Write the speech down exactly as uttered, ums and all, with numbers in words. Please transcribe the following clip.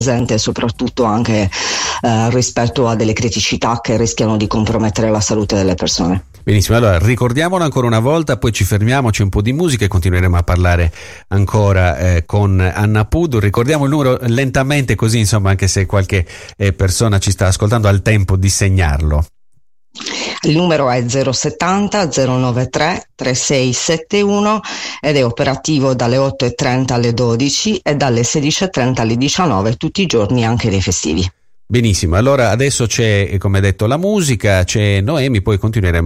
presente, soprattutto anche eh, rispetto a delle criticità che rischiano di compromettere la salute delle persone. Benissimo, allora ricordiamolo ancora una volta, poi ci fermiamo, c'è un po' di musica e continueremo a parlare ancora eh, con Anna Puddu. Ricordiamo il numero lentamente, così insomma, anche se qualche eh, persona ci sta ascoltando, ha il tempo di segnarlo. Il numero è zero settanta zero novantatré trentasei settantuno ed è operativo dalle otto e trenta alle dodici e dalle sedici e trenta alle diciannove tutti i giorni, anche dei festivi. Benissimo, allora adesso c'è, come detto, la musica, c'è Noemi, poi continueremo